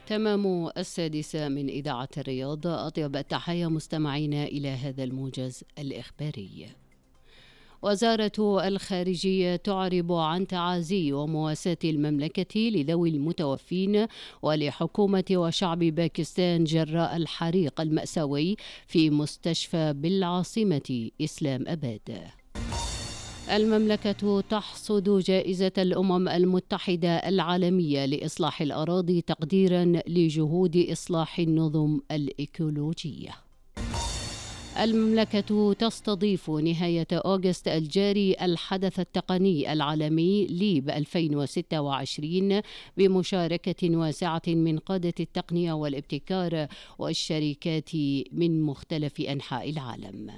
تمام 6 من إذاعة الرياض. أطيب التحايا مستمعينا إلى هذا الموجز الإخباري. وزارة الخارجية تعرب عن تعازي ومواساة المملكة لذوي المتوفين ولحكومة وشعب باكستان جراء الحريق المأساوي في مستشفى بالعاصمة إسلام أباد. المملكة تحصد جائزة الأمم المتحدة العالمية لإصلاح الأراضي تقديراً لجهود إصلاح النظم الإيكولوجية. المملكة تستضيف نهاية أغسطس الجاري الحدث التقني العالمي ليب 2026 بمشاركة واسعة من قادة التقنية والابتكار والشركات من مختلف أنحاء العالم.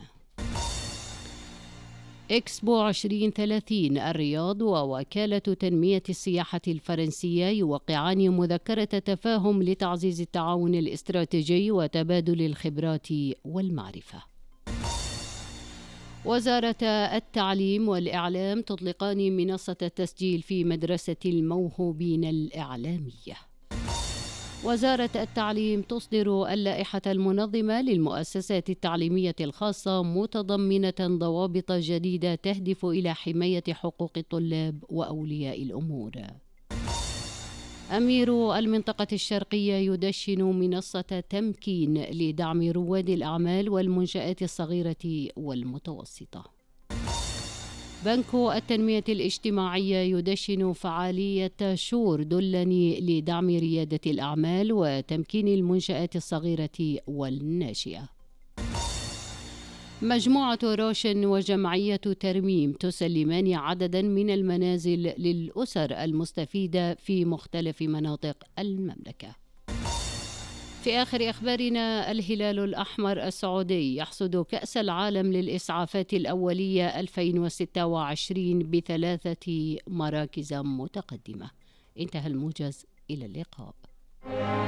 إكسبو 2030 الرياض ووكالة تنمية السياحة الفرنسية يوقعان مذكرة تفاهم لتعزيز التعاون الاستراتيجي وتبادل الخبرات والمعرفة. وزارة التعليم والإعلام تطلقان منصة التسجيل في مدرسة الموهوبين الإعلامية. وزارة التعليم تصدر اللائحة المنظمة للمؤسسات التعليمية الخاصة متضمنة ضوابط جديدة تهدف إلى حماية حقوق الطلاب وأولياء الأمور. أمير المنطقة الشرقية يدشن منصة تمكين لدعم رواد الأعمال والمنشآت الصغيرة والمتوسطة. بنك التنمية الاجتماعية يدشن فعالية شور دلني لدعم ريادة الأعمال وتمكين المنشآت الصغيرة والناشئة. مجموعة روشن وجمعية ترميم تسلمان عددا من المنازل للأسر المستفيدة في مختلف مناطق المملكة. في آخر أخبارنا، الهلال الأحمر السعودي يحصد كأس العالم للإسعافات الأولية 2026 ب3 مراكز متقدمة. انتهى الموجز، إلى اللقاء.